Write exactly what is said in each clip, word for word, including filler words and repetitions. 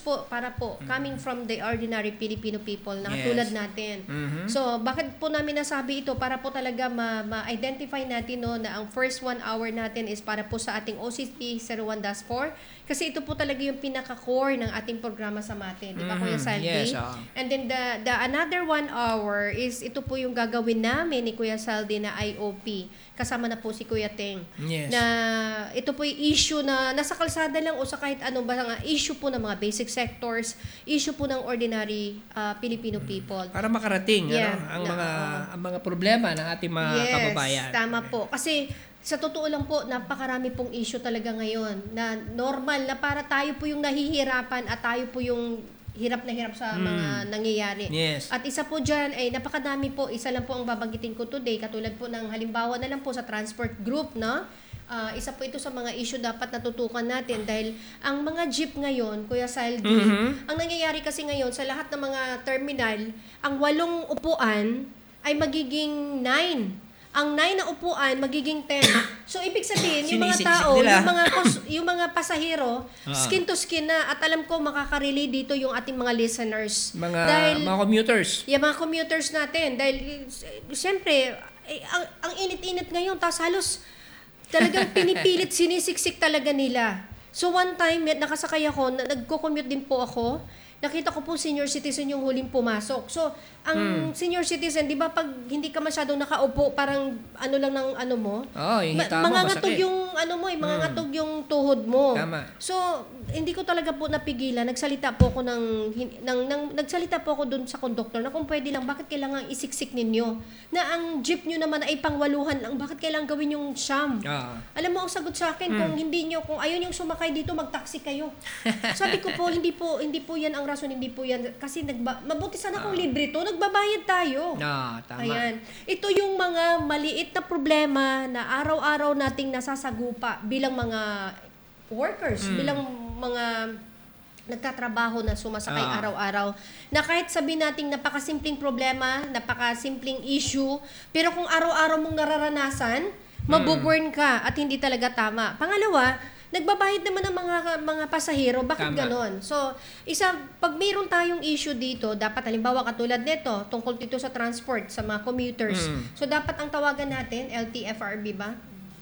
po para po mm-hmm. coming from the ordinary Filipino people na Yes. tulad natin. Mm-hmm. So, bakit po namin nasabi ito? Para po talaga ma- ma-identify natin no, na ang first one hour natin is para po sa ating O C T zero one dash four. Kasi ito po talaga yung pinaka-core ng ating programa sa MATE. Di ba, Mm-hmm. Kuya Saldi? Yes, uh. And then the, the another one hour is ito po yung gagawin namin ni Kuya Saldi na I O P. Kasama na po si Kuya Teng. Yes. Na ito po yung issue na nasa kalsada lang o sa kahit ano ba nga issue po ng mga basic sectors, issue po ng ordinary uh, Filipino people. Para makarating Yeah, ano, ang na, mga uh, ang mga problema ng ating mga yes, kababayan. Tama po. Kasi sa totoo lang po, napakarami pong issue talaga ngayon na normal na para tayo po yung nahihirapan at tayo po yung hirap na hirap sa mga mm. nangyayari. Yes. At isa po dyan, ay napakadami po, isa lang po ang babanggitin ko today, katulad po ng halimbawa na lang po sa transport group, no? Uh, isa po ito sa mga issue dapat natutukan natin dahil ang mga jeep ngayon, Kuya Saldi, mm-hmm. ang nangyayari kasi ngayon sa lahat ng mga terminal, ang walong upuan ay magiging nine. Ang nine na upuan magiging ten. So ibig sabihin, yung mga tao, nila. yung mga kos- yung mga pasahero, uh-huh. skin to skin na at alam ko makaka-relate dito yung ating mga listeners. Mga dahil, mga commuters. Yung mga commuters natin dahil siyempre eh, ang, ang init-init ngayon tapos halos talagang pinipilit sinisiksik talaga nila. So one time nakasakay ako, nagko-commute din po ako. Nakita ko po senior citizen yung huling pumasok. So, ang hmm. senior citizen, di ba pag hindi ka masyadong nakaupo, parang ano lang ng ano mo? Oo, oh, yung hita ma- mo, mangangatog masakit. yung ano mo, eh, mangangatog hmm. yung tuhod mo. Tama. So, hindi ko talaga po napigilan. Nagsalita po ako ng, ng, ng nagsalita po ako dun sa conductor na kung pwede lang, bakit kailangan isiksik ninyo? Na ang jeep nyo naman ay pangwaluhan lang, bakit kailangan gawin yung siyam? Ah. Alam mo, ang sagot sa akin, hmm. kung hindi nyo, kung ayun yung sumakay dito, mag-taxi kayo. Sabi ko po, hindi po, hindi po yan ang rason, hindi po yan. Kasi nagba, mabuti sana kung uh, libre to, nagbabayad tayo. Ah, tama. Ayan. Ito yung mga maliit na problema na araw-araw nating nasasagupa bilang mga workers, mm. bilang mga nagtatrabaho na sumasakay ah. araw-araw. Na kahit sabihin nating napakasimpleng problema, napakasimpleng issue, pero kung araw-araw mong nararanasan, mabuburn ka at hindi talaga tama. Pangalawa, nagbabayad naman ng mga mga pasahero, bakit Tama. ganon? So, isa, pag mayroon tayong issue dito, dapat halimbawa katulad nito, tungkol dito sa transport, sa mga commuters. Mm. So, dapat ang tawagan natin, L T F R B ba?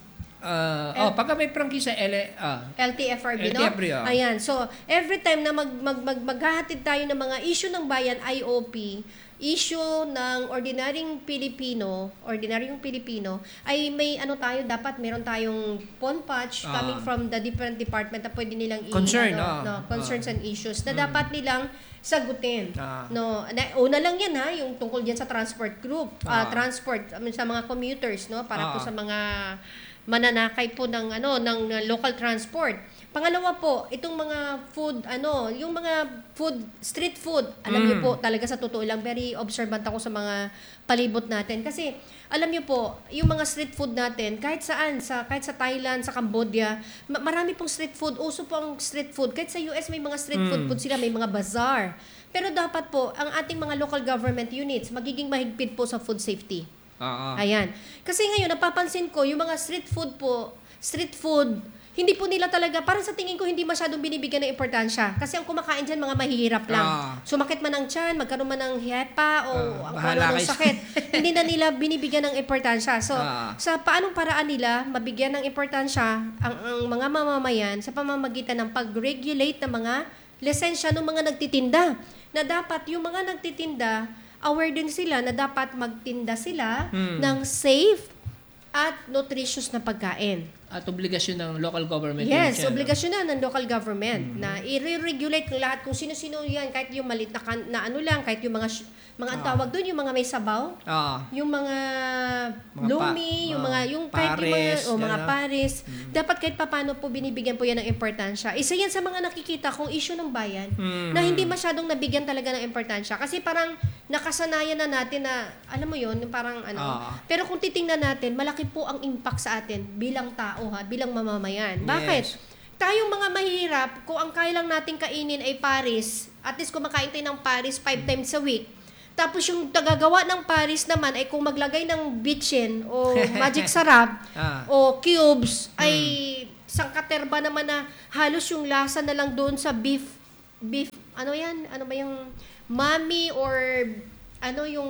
Uh, L- oh, pagka may prangkisa, L- uh, L T F R B, no? L T F R B, oh. Ayan. So, every time na mag, mag, mag, maghahatid tayo ng mga issue ng bayan, I O P, issue ng ordinaryong Pilipino, ordinaryong Pilipino, ay may ano tayo, dapat meron tayong phone patch ah. coming from the different department na pwede nilang i- Concern, ano, ah. no, concerns ah. and issues na hmm. dapat nilang sagutin. Ah. No, na, una lang 'yan ha, yung tungkol diyan sa transport group, ah. uh, Ah. transport I mean, sa mga commuters, no, para ah. po sa mga mananakay po ng ano ng local transport. Pangalawa po, itong mga food, ano, yung mga food, street food, alam mm. niyo po, talaga sa totoo lang, very observant ako sa mga palibot natin. Kasi, alam niyo po, yung mga street food natin, kahit saan, sa, kahit sa Thailand, sa Cambodia, ma- marami pong street food, uso po ang street food. Kahit sa U S may mga street mm. food, food sila, may mga bazaar. Pero dapat po, ang ating mga local government units, magiging mahigpit po sa food safety. Uh-huh. Ayan. Kasi ngayon, napapansin ko, yung mga street food po, street food, hindi po nila talaga, parang sa tingin ko, hindi masyadong binibigyan ng importansya. Kasi ang kumakain dyan, mga mahihirap lang. Ah. Sumakit man ang tiyan, magkaroon man ng hepa, o ah, ano ng sakit. Hindi na nila binibigyan ng importansya. So, ah. sa paanong paraan nila, mabigyan ng importansya ang, ang mga mamamayan sa pamamagitan ng pag-regulate ng mga lisensya ng mga nagtitinda. Na dapat yung mga nagtitinda, aware din sila na dapat magtinda sila hmm. ng safe at nutritious na pagkain. At obligasyon ng local government. Yes, yan, obligasyon na ng local government mm-hmm. na i-regulate ng lahat kung sino-sino yan, kahit yung malit na, kan- na ano lang, kahit yung mga, sh- mga ang tawag doon, yung mga may sabaw, ah. yung mga, mga lumi, pa- yung mga, yung pares, kahit yung mga, oh, mga gana. pares, mm-hmm. dapat kahit papano po binibigyan po yan ng importansya. Isa yan sa mga nakikita kong issue ng bayan, mm-hmm. na hindi masyadong nabigyan talaga ng importansya. Kasi parang nakasanayan na natin na, alam mo yun, parang ano, ah. pero kung titingnan natin, malaki po ang impact sa atin bilang tao ha, bilang mamamayan. Bakit? Yes. Tayong mga mahirap, kung ang kaya lang natin kainin ay Paris, at least kumakain tayo ng Paris five times a week, tapos yung tagagawa ng Paris naman ay kung maglagay ng bitchin o magic sarap ah. o cubes, hmm. ay sangkaterba naman na halos yung lasa na lang doon sa beef beef, ano yan? Ano ba yung mami or ano yung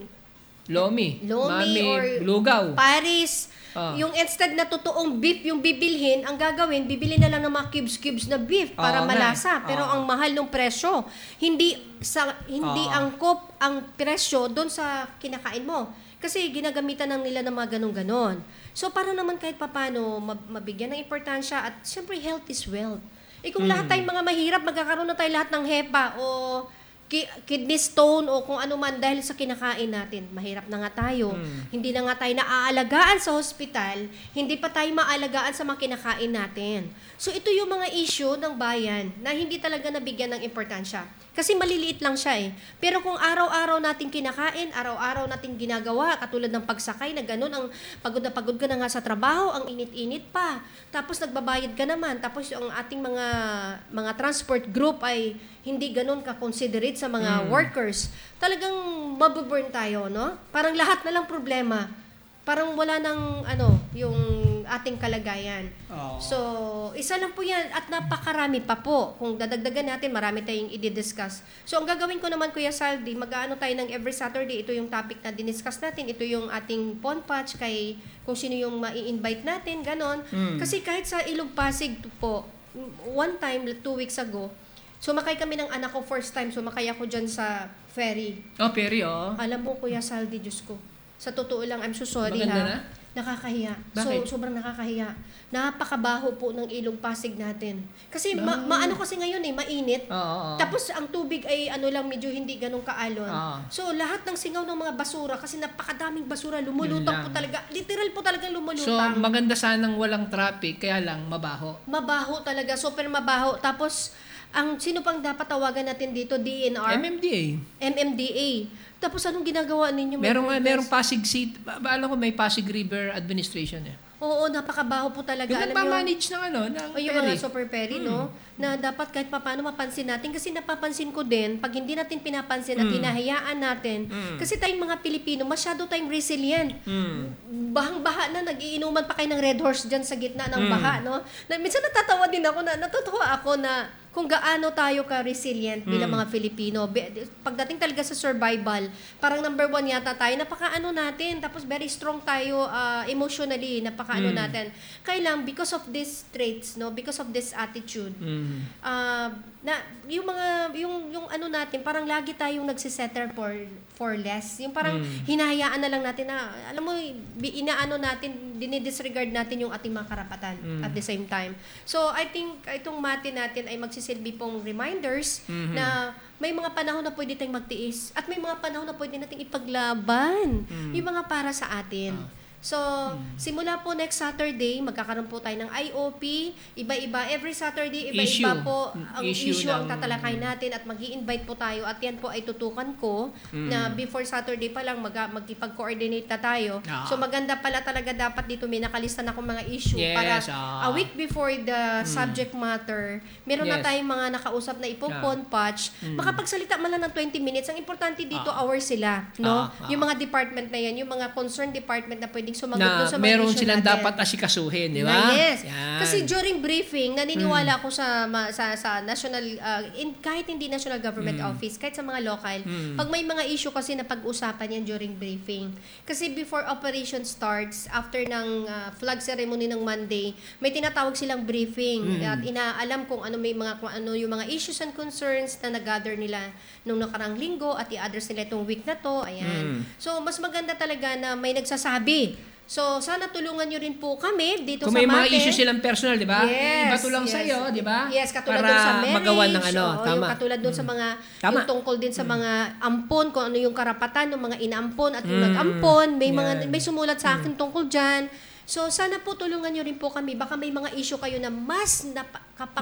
Lomi. Lomi Mami, or lugaw. Paris. Ah. Yung instead na totoong beef yung bibilhin, ang gagawin, bibili na lang ng mga cubes-cubes na beef para Oo nga. malasa. Pero Oo. ang mahal ng presyo. Hindi sa hindi Oo. angkop ang presyo doon sa kinakain mo. Kasi ginagamitan ng nila ng mga ganun-ganon. So, para naman kahit papano mab- mabigyan ng importansya at siyempre health is wealth. Eh kung lahat tayong mga mahirap, magkakaroon na tayo lahat ng hepa o ki- kidney stone o kung ano man dahil sa kinakain natin. Mahirap na nga tayo. Hindi na nga tayo naaalagaan sa hospital, hindi pa tayo maaalagaan sa mga kinakain natin. So ito yung mga issue ng bayan na hindi talaga nabigyan ng importansya. Kasi maliliit lang siya eh. Pero kung araw-araw natin kinakain, araw-araw natin ginagawa, katulad ng pagsakay na ganun, ang pagod na pagod ka na nga sa trabaho, ang init-init pa. Tapos nagbabayad ka naman, tapos yung ating mga mga transport group ay hindi ganun ka-considerate sa mga workers. Talagang mabuburn tayo, no? Parang lahat na lang problema. Parang wala nang ano, yung ating kalagayan. Oo. So, isa lang po yan at napakarami pa po. Kung dadagdagan natin, marami tayong i-discuss. So, ang gagawin ko naman, Kuya Saldi, mag-ano tayo ng every Saturday, ito yung topic na diniscuss natin, ito yung ating phone patch kay kung sino yung ma-invite natin, ganon. Kasi kahit sa Ilog Pasig po, one time, two weeks ago, sumakay kami ng anak ko first time, sumakay ako dyan sa ferry. Oh, Perry, oh. Alam mo, Kuya Saldi, Diyos ko, sa totoo lang, I'm so sorry Maganda ha. na? Nakakahiya. Bakit? So, sobrang nakakahiya. Napakabaho po ng Ilog Pasig natin. Kasi, ma- Ah. maano kasi ngayon eh, mainit. Oo, oo. Tapos, ang tubig ay ano lang, medyo hindi ganun kaalon. Ah. So, lahat ng singaw ng mga basura, kasi napakadaming basura, lumulutang Yun po lang. talaga. Literal po talagang So, lumulutang. maganda sanang walang traffic, kaya lang mabaho. Mabaho talaga, super mabaho. Tapos, ang sino pang dapat tawagan natin dito? D N R? M M D A. M M D A. Tapos, anong ginagawa ninyo? my Merong, goodness? merong Pasig City. Ba, ba- alam ko may Pasig River Administration eh. Oo, napakabaho po talaga. Yung Alam niyo, nagpa-manage ng ano, ng o yung ferry. mga super ferry, no? Na dapat kahit papaano mapansin natin. Kasi napapansin ko din, pag hindi natin pinapansin at hinahayaan natin, kasi tayong mga Pilipino, masyado tayong resilient. Bahang-baha na, nagiinuman pa kayo ng Red Horse dyan sa gitna ng baha, no? Na, minsan natatawa din ako, na natutuwa ako na kung gaano tayo ka-resilient bilang mga Filipino. Be- Pagdating talaga sa survival, parang number one yata tayo, napaka-ano natin, tapos very strong tayo uh, emotionally, napaka-ano natin. Kaya lang, because of these traits, no, because of this attitude, Mm. uh, na yung mga yung yung ano natin parang lagi tayong nagsisetter for for less, yung parang hinahayaan na lang natin na alam mo bi- inaano natin, dinidisregard natin yung ating mga karapatan at the same time. So I think itong mati natin ay magsisilbi pong reminders na may mga panahon na pwede tayong magtiis at may mga panahon na pwede nating ipaglaban yung mga para sa atin. So, simula po next Saturday, magkakaroon po tayo ng I O P, iba-iba, every Saturday, iba-iba Issue. po ang Issue issue, ang ng- tatalakay natin at mag invite po tayo at yan po ay tutukan ko na before Saturday pa lang mag- magkipag-coordinate na tayo. Ah. So, maganda pala talaga dapat dito may nakalista na akong mga issue Yes, para ah. a week before the subject matter, meron na Yes. tayong mga nakausap na ipopon patch, makapagsalita man lang ng twenty minutes. Ang importante dito, hours sila, no? Ah, ah. Yung mga department na yan, yung mga concerned department na pwedeng sumagot Na dun sa mga meron issue silang natin. dapat asikasuhin, di Na ba? yes. Yan. Kasi during briefing, naniniwala ako sa ma- sa sa national uh, in, kahit hindi national government office, kahit sa mga local, pag may mga issue kasi na pag-usapan yan during briefing. Kasi before operation starts, after ng uh, flag ceremony ng Monday, may tinatawag silang briefing at inaalam kung ano may mga kung ano yung mga issues and concerns na nag-gather nila nung nakarang linggo at i-address nila itong week na to. Ayan. So mas maganda talaga na may nagsasabi. So, sana tulungan nyo rin po kami dito Kung sa may mga Mate. issue silang personal, di ba? Yes, Iba to lang yes. sa'yo, di ba? Yes, katulad Para doon sa marriage. magawa ng ano, oo, tama. Yung katulad doon sa mga, Tama. yung tungkol din sa mga ampon, kung ano yung karapatan ng mga inaampon at yung nag-ampon. May mga Yan. may sumulat sa akin tungkol dyan. So, sana po tulungan nyo rin po kami. Baka may mga issue kayo na mas napa,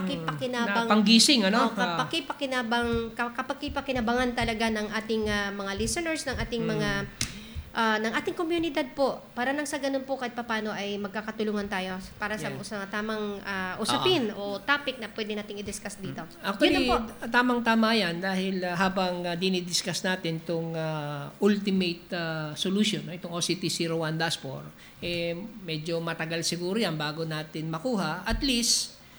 Na kapaki-pakinabang. panggising, ano? Oh, kapaki-pakinabang, kapaki-pakinabangan talaga ng ating ah, mga listeners, ng ating mga ah, ng ating komunidad po, para nang sa ganun po kahit papano ay magkakatulungan tayo para sa, Yeah. sa tamang ah, usapin o topic na pwede nating i-discuss dito. Actually, Yun lang po. tamang-tama yan dahil uh, habang uh, dinidiscuss natin itong ultimate uh, solution, no, itong O C T zero one dash four, eh, medyo matagal siguro yan bago natin makuha. At least,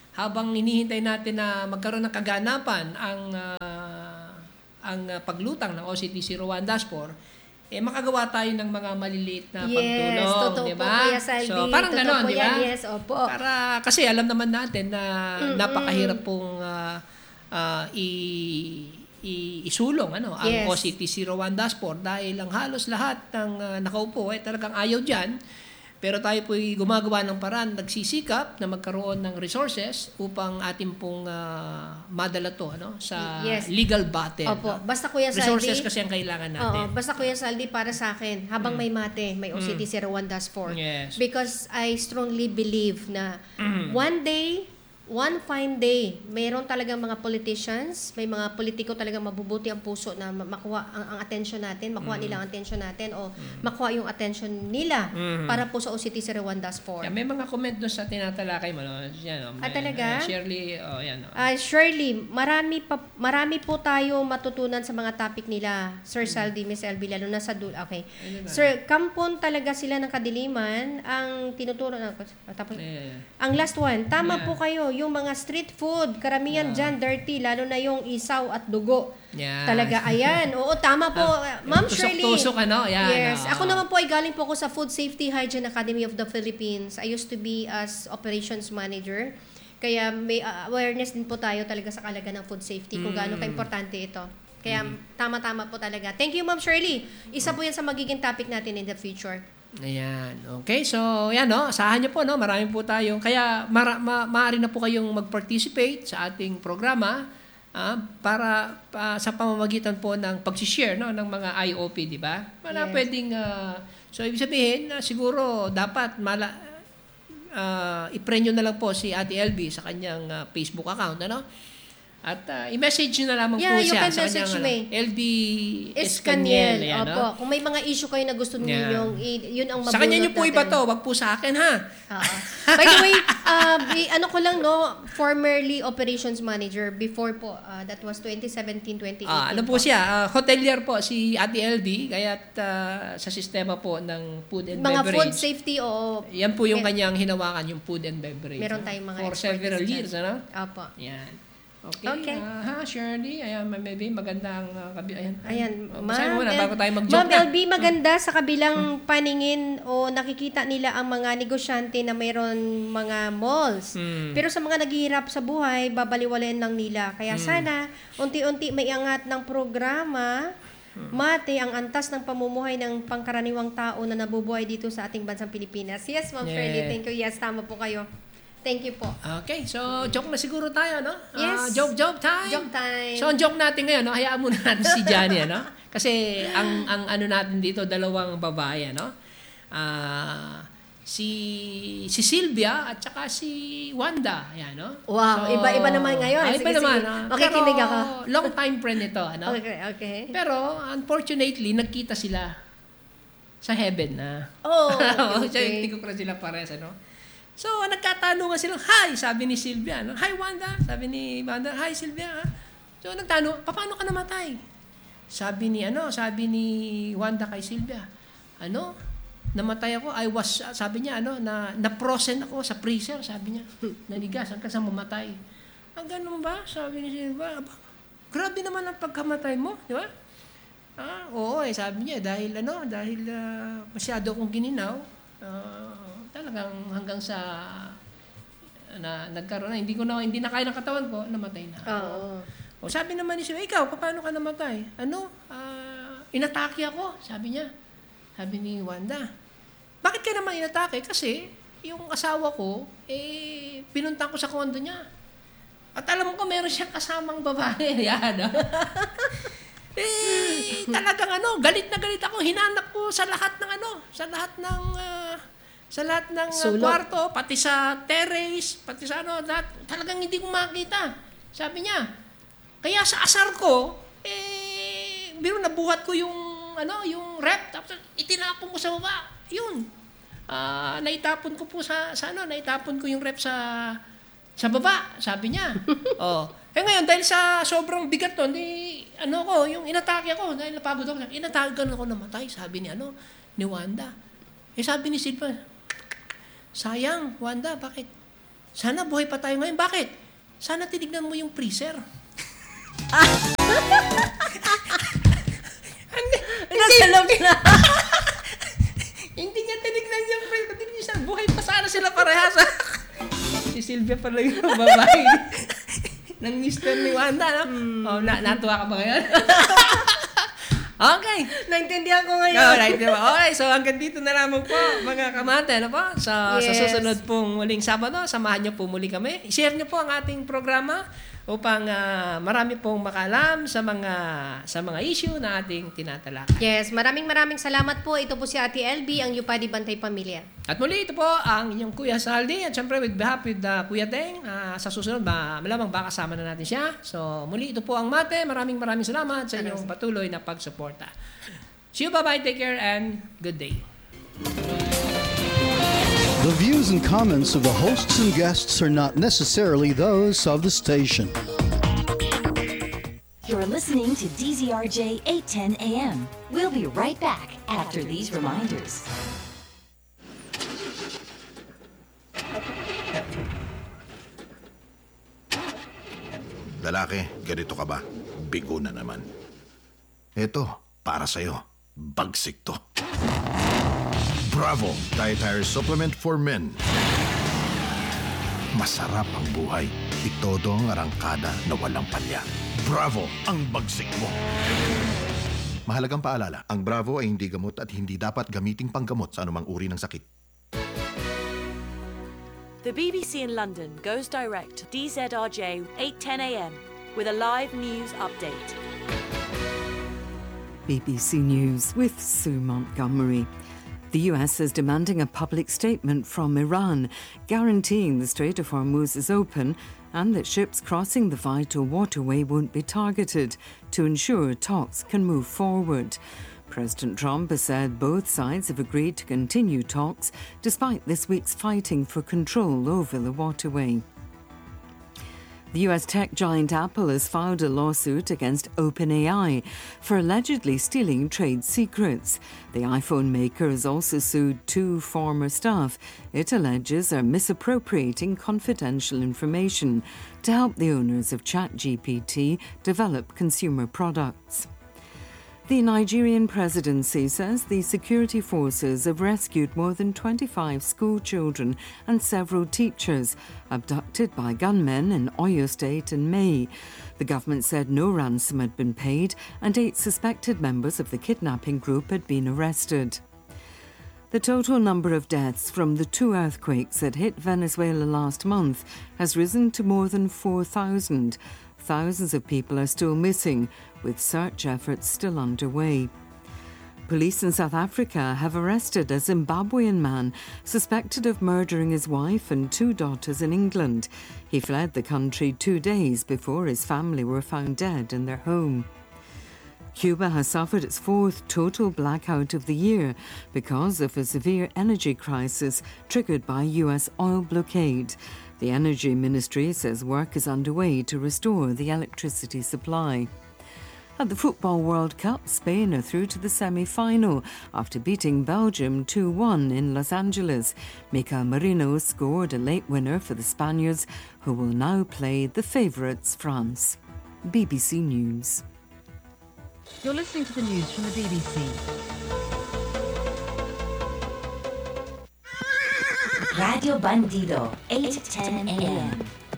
habang hinihintay natin na magkaroon ng kaganapan ang ah, ang ah, paglutang ng O C T zero one dash four, eh makagawa tayo ng mga maliliit na Yes, pagtulong, totoo di po, ba? Kuya Salvi. So, parang Totoo ganon, po di yan. ba? Yes, opo. Para, kasi alam naman natin na Mm-mm. napakahirap pong ah, ah, i- i- isulong ano, ang Yes. O C T zero one dash four dahil ang halos lahat ng ah, nakaupo ay talagang ayaw dyan. Pero tayo po'y gumagawa ng paraan, nagsisikap na magkaroon ng resources upang ating pong ah, madala to ano, sa Yes. legal battle. Opo. no? Basta Kuya Salvi. Resources kasi ang kailangan natin. Oo, basta Kuya Saldi, para sa akin, habang may mate, may O C T zero one dash four. Yes. Because I strongly believe na Mhm. one day, one fine day, mayroon talagang mga politicians, may mga politiko talagang mabubuti ang puso na ma- makuha ang, ang attention natin, makuha nila ang attention natin o makuha yung attention nila Mhm. para po sa O C T zero one dash four. Yeah, may mga comment doon sa tinatalakay mo. No? Yan, oh, Ah, may- talaga? uh, Shirley, oh, yan. Oh. Ah, Shirley, marami pa, marami po tayo matutunan sa mga topic nila, Sir Saldi, Miss Elby, lalo na sa dul. Okay. Ano ba? Sir, kampon talaga sila ng kadiliman ang tinuturo na tapos Eh, ang last one, tama Yeah. po kayo, yung mga street food, karamihan dyan dirty, lalo na yung isaw at dugo. yan. Talaga, ayan. Oo, tama po. Ma'am Shirley. Tusok-tusok, ano? Yan, Yes. oh. Ako naman po ay galing po ako sa Food Safety Hygiene Academy of the Philippines. I used to be as operations manager. Kaya may uh, awareness din po tayo talaga sa kalaga ng food safety, kung gaano Mm. ka-importante ito. Kaya tama-tama po talaga. Thank you, Ma'am Shirley. Isa po yan sa magiging topic natin in the future. Ayan. Okay, so yan no, asahan niyo po no, marami po tayong kaya mara, ma, maaari na po kayong mag-participate sa ating programa ah, para pa, sa pamamagitan po ng pag-share no ng mga I O P, di ba? Wala Yes. pwedeng ah, so ibig sabihin na siguro dapat mala ah, i-preno na lang po si Ate L B sa kanyang ah, Facebook account, ano? At ah, i-message nyo na lamang Yeah, po you siya can sa message kanyang me. ano, L B Escaniel. Escaniel. Ayan, Opo. no? Kung may mga issue kayo na gusto Yeah. ninyong, i- yun ang mabunot Sa kanya nyo po natin. iba to, wag po sa akin ha. Oo. By the way, uh, bi- ano ko lang no, formerly operations manager before po, uh, that was twenty seventeen twenty eighteen. Ah, ano po siya? Ah, hotelier po si Ate L B, kaya't ah, sa sistema po ng food and Mga beverage. food safety o Yan po yung Mer- kanyang hinawakan, yung food and beverage. Meron no? tayong mga For expertise several dyan. years, ano? Opo. Yan. Okay. Okay. Ah, ha, Shirley, ayan, maybe magandang uh, kabi... Ayan. Ayan, Oh, basahin mo muna Ma'am bago tayo El- mag-joke Ma'am na. L B, maganda sa kabilang paningin o nakikita nila ang mga negosyante na mayroon mga malls. Hmm. Pero sa mga naghihirap sa buhay, babaliwalain lang nila. Kaya sana, unti-unti may angat ng programa, mate ang antas ng pamumuhay ng pangkaraniwang tao na nabubuhay dito sa ating bansang Pilipinas. Yes, Ma'am Yeah. Shirley, thank you. Yes, tama po kayo. Thank you po. Okay, so joke na siguro tayo, no? Ah, Yes. joke, joke time. Joke time. So, ang joke natin ngayon, no? Hayaan muna natin si Johnny, ano? Kasi ang ang ano natin dito, dalawang babae, no? Ah, si si Sylvia at saka si Wanda, ayan, no? Wow, iba-iba naman ngayon. Ah, iba Sige, naman. sige. ah. Makikinig Pero, ako. long time friend ito, ano? Okay, okay. Pero, unfortunately, nagkita sila sa heaven na. Oh, Oo, okay, okay. hindi ko pa sila pares, ano? So, nagkatanungan silang, hi, sabi ni Sylvia, no? Hi, Wanda, sabi ni Wanda, hi, Sylvia, ha? So, nagtanong, paano ka namatay? Sabi ni, ano, sabi ni Wanda kay Sylvia, ano, namatay ako, I was, sabi niya, ano, na, na-frozen ako sa freezer, sabi niya, nanigas, hanggang sa mamatay. Ang ganun ba? Sabi ni Sylvia, aba, grabe naman ang pagkamatay mo, di ba? Ah, oo, eh, sabi niya, dahil, ano, dahil ah, masyado akong gininaw, ah, talagang hanggang sa na nagkaroon na hindi ko na hindi na kaya ng katawan ko, namatay na. Oo. O sabi naman ni siya, ikaw, paano ka namatay? Ano? Ah, inatake ako, sabi niya. Sabi ni Wanda. Bakit ka naman inatake? Kasi yung asawa ko, eh, pinunta ko sa kondo niya. At alam ko, meron siyang kasamang babae. Yan. ah. eh, talagang ano, galit na galit ako. Hinanap ko sa lahat ng ano, sa lahat ng ah, sa lahat ng uh, Sulok. kwarto, pati sa terrace, pati sa ano, lahat, talagang hindi ko makita. Sabi niya, kaya sa asar ko, eh, biro nabuhat ko yung, ano, yung rep, tapos itinapon ko sa baba. Yun. Ah, naitapon ko po sa, sa ano, naitapon ko yung rep sa, sa baba, sabi niya. Oh. Eh ngayon, dahil sa sobrang bigat to, di, ano ko, yung inatake ako, dahil napagod ako, inatake ako namatay, sabi ni, ano, ni Wanda. Eh sabi ni Silva, sayang, Wanda, bakit? sana buhay pa tayo ngayon. Bakit? Sana tinignan mo yung freezer. Nasa loob na. Hindi niya tinignan yung freezer. Hindi niya sana, buhay pa sana sila parehas. Si Sylvia pala yung babae ng mister ni Wanda, no? Hmm. Oh, na natuwa ka ba ngayon? Okay. Naintindihan ko ngayon. Alright, diba? Okay, so hanggang dito na lamang po, mga kamate, ano po? So, Yes. sa susunod pong muling Sabado, samahan niyo po muli kami. I-share niyo po ang ating programa upang ah, marami pong makalam sa mga sa mga issue na ating tinatalakay. Yes, maraming maraming salamat po. Ito po si Ate L B, ang Yupadi Bantay Pamilya. At muli, ito po ang inyong Kuya Saldi. At syempre, with behalf with uh, Kuya Teng, ah, sa susunod, ba, malamang baka kasama na natin siya. So, muli, ito po ang Mate. Maraming maraming salamat sa inyong patuloy na pagsuporta. See you, bye-bye, take care, and good day. The views and comments of the hosts and guests are not necessarily those of the station. You're listening to D Z R J eight ten A M. We'll be right back after these reminders. Lalaki, ganito ka ba? Bigo na naman. Eto, para sa'yo. Bagsik to. Bravo! Dietary Supplement for Men. Masarap ang buhay. Itodo ang arangkada na walang palya. Bravo! Ang bagsik mo. Mahalagang paalala, ang Bravo ay hindi gamot at hindi dapat gamiting panggamot sa anumang uri ng sakit. The B B C in London goes direct to D Z R J eight ten A M with a live news update. B B C News with Sue Montgomery. The U S is demanding a public statement from Iran guaranteeing the Strait of Hormuz is open and that ships crossing the vital waterway won't be targeted to ensure talks can move forward. President Trump has said both sides have agreed to continue talks despite this week's fighting for control over the waterway. The U S tech giant Apple has filed a lawsuit against OpenAI for allegedly stealing trade secrets. The iPhone maker has also sued two former staff it alleges are misappropriating confidential information to help the owners of ChatGPT develop consumer products. The Nigerian presidency says the security forces have rescued more than twenty-five school children and several teachers abducted by gunmen in Oyo State in May. The government said no ransom had been paid and eight suspected members of the kidnapping group had been arrested. The total number of deaths from the two earthquakes that hit Venezuela last month has risen to more than four thousand. Thousands of people are still missing, with search efforts still underway. Police in South Africa have arrested a Zimbabwean man suspected of murdering his wife and two daughters in England. He fled the country two days before his family were found dead in their home. Cuba has suffered its fourth total blackout of the year because of a severe energy crisis triggered by U S oil blockade. The Energy Ministry says work is underway to restore the electricity supply. At the Football World Cup, Spain are through to the semi-final after beating Belgium two one in Los Angeles. Mikel Merino scored a late winner for the Spaniards, who will now play the favourites France. B B C News. You're listening to the news from the B B C. Radio Bandido, eight ten A M.